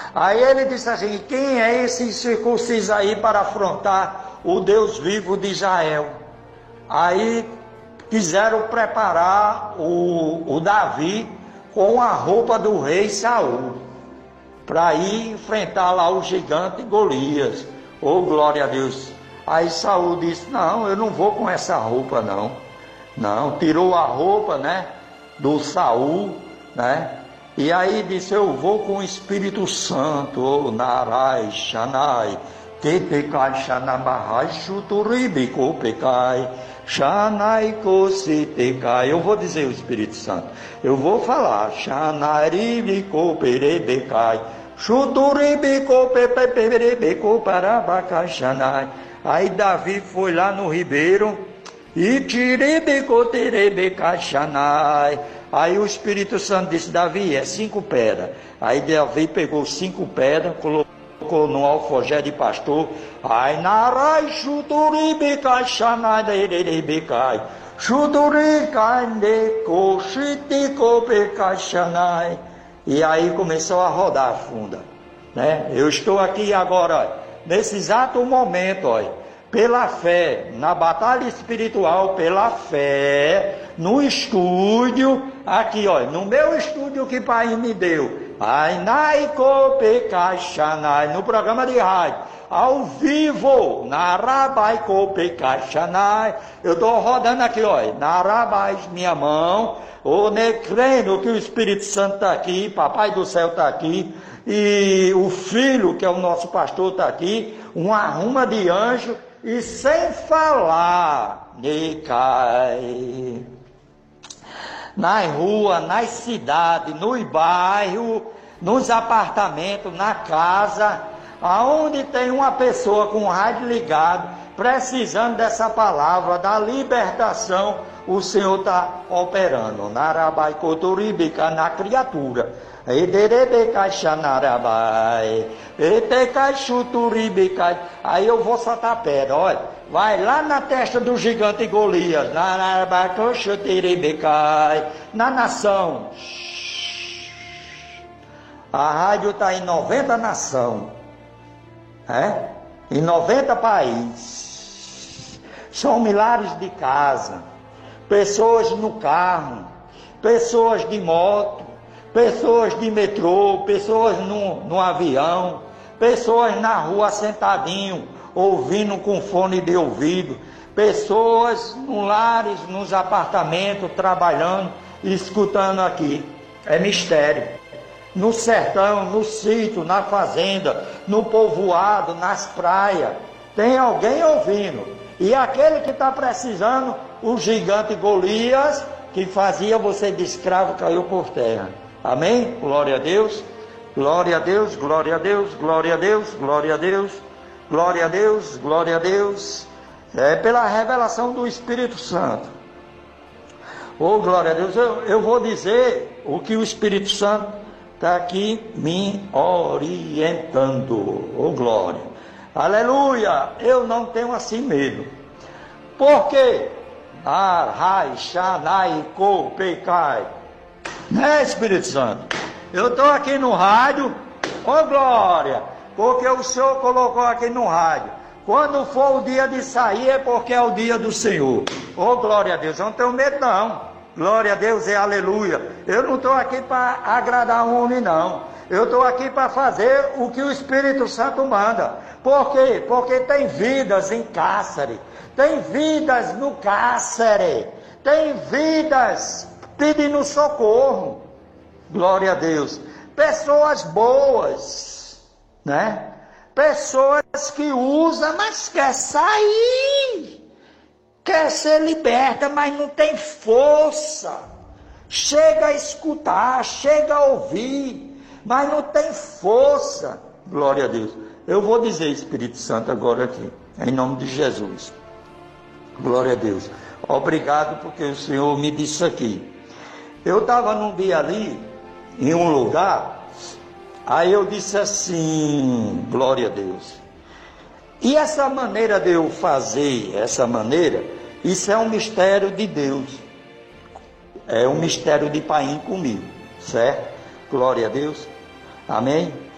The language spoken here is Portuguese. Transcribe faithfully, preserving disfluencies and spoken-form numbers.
Aí ele disse assim: quem é esse circunciso aí para afrontar o Deus vivo de Israel? Aí quiseram preparar o, o Davi com a roupa do rei Saul, para ir enfrentar lá o gigante Golias. Oh, glória a Deus! Aí Saul disse: não, eu não vou com essa roupa não. Não, tirou a roupa, né, do Saul, né? E aí disse: eu vou com o Espírito Santo, oh, Narai, Shanai, Tepecai, Shanabahai, Chuturibi, Kopecai, Shanai, Kositecai. Eu vou dizer o Espírito Santo, eu vou falar: Shanaribi, Koperebecai, Chuturibi, Kopepeperebecai, Koparabacai, Shanai. Aí Davi foi lá no ribeiro e Tiribicoterebecai, Shanai. Aí o Espírito Santo disse: Davi, é cinco pedras. Aí Davi pegou cinco pedras, colocou no alforjé de pastor. Ai, narai, chuturibicai, shanai, derebecai, chuturicai, neco, chiticopecai, shanai. E aí começou a rodar a funda, né? Eu estou aqui agora, nesse exato momento, olha, pela fé, na batalha espiritual, pela fé, no estúdio, aqui, ó, no meu estúdio que o Pai me deu, no programa de rádio, ao vivo, na Rabai Kopekachanai, eu estou rodando aqui, ó, na Rabai, minha mão, o crendo que o Espírito Santo está aqui, Papai do Céu está aqui, e o Filho, que é o nosso pastor, está aqui, uma arruma de anjo, e sem falar, Nicai, nas ruas, nas cidades, nos bairros, nos apartamentos, na casa, aonde tem uma pessoa com o rádio ligado, precisando dessa palavra, da libertação, o Senhor está operando, Narabai Kotoribica, na criatura. Aí eu vou soltar pedra, olha, vai lá na testa do gigante Golias, na nação. A rádio está em noventa nações, é? Em noventa países. São milhares de casas, pessoas no carro, pessoas de moto, pessoas de metrô, pessoas no, no avião, pessoas na rua sentadinho, ouvindo com fone de ouvido, pessoas no lares, nos apartamentos, trabalhando, escutando aqui. É mistério. No sertão, no sítio, na fazenda, no povoado, nas praias, tem alguém ouvindo. E aquele que está precisando, o gigante Golias, que fazia você de escravo, caiu por terra. Amém? Glória a Deus, glória a Deus, glória a Deus, glória a Deus, glória a Deus, glória a Deus, glória a Deus. É pela revelação do Espírito Santo. Oh, glória a Deus, eu, eu vou dizer o que o Espírito Santo está aqui me orientando. Oh, glória. Aleluia, eu não tenho assim medo. Por quê? Arai, Shanai, Ko, Pecai. Né, Espírito Santo? Eu estou aqui no rádio, ô glória, porque o Senhor colocou aqui no rádio. Quando for o dia de sair é porque é o dia do Senhor. Ô glória a Deus, eu não tenho medo não. Glória a Deus e aleluia. Eu não estou aqui para agradar um homem não. Eu estou aqui para fazer o que o Espírito Santo manda. Por quê? Porque tem vidas em cárcere, tem vidas no cárcere, tem vidas pedindo socorro, glória a Deus, pessoas boas, né? Pessoas que usam, mas quer sair, quer ser liberta, mas não tem força, chega a escutar, chega a ouvir, mas não tem força, glória a Deus. Eu vou dizer, Espírito Santo, agora aqui, em nome de Jesus, glória a Deus, obrigado porque o Senhor me disse aqui. Eu estava num dia ali, em um lugar, aí eu disse assim, glória a Deus. E essa maneira de eu fazer, essa maneira, isso é um mistério de Deus. É um mistério de Pai comigo, certo? Glória a Deus. Amém?